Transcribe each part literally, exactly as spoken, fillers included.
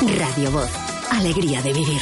Radio Voz. Alegría de vivir.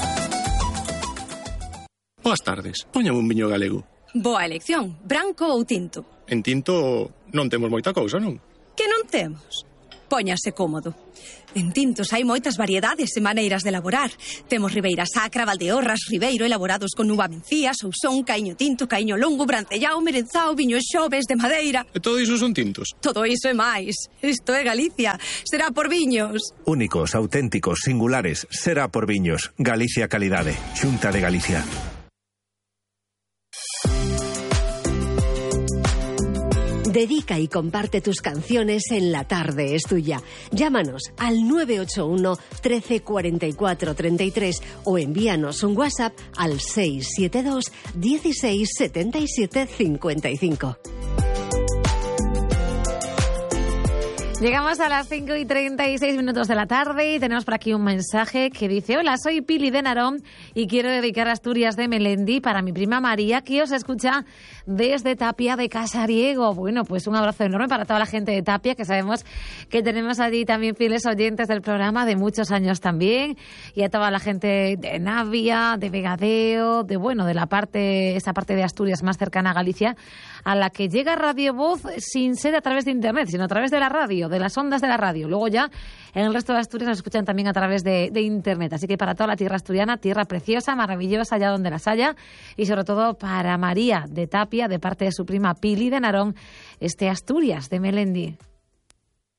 Boas tardes. Póñame un viño galego. Boa elección. Branco ou tinto? En tinto non temos moita cousa, non? Que non temos? Póñase cómodo. En tintos hai moitas variedades e maneiras de elaborar. Temos Ribeira Sacra, Valdeorras, Ribeiro, elaborados con uva mencía, Sousón, Caíño Tinto, Caíño Longo, Brancellao, Merenzao, Viños Xoves, de madeira. E todo iso son tintos? Todo iso e máis. Isto é Galicia. Será por viños. Únicos, auténticos, singulares. Será por viños. Galicia Calidade. Xunta de Galicia. Dedica y comparte tus canciones en La Tarde es Tuya. Llámanos al nueve ocho uno, trece, cuarenta y cuatro, treinta y tres o envíanos un WhatsApp al seis siete dos, dieciséis, setenta y siete, cincuenta y cinco. Llegamos a las cinco y treinta y seis minutos de la tarde y tenemos por aquí un mensaje que dice: hola, soy Pili de Narón y quiero dedicar Asturias de Melendi para mi prima María, que os escucha desde Tapia de Casariego. Bueno, pues un abrazo enorme para toda la gente de Tapia, que sabemos que tenemos allí también fieles oyentes del programa de muchos años también, y a toda la gente de Navia, de Vegadeo, de bueno, de la parte, esa parte de Asturias más cercana a Galicia, a la que llega Radio Voz sin ser a través de internet, sino a través de la radio, de las ondas de la radio. Luego ya en el resto de Asturias nos escuchan también a través de, de internet. Así que para toda la tierra asturiana, tierra preciosa, maravillosa, allá donde las haya, y sobre todo para María de Tapia, de parte de su prima Pili de Narón, este Asturias de Melendi.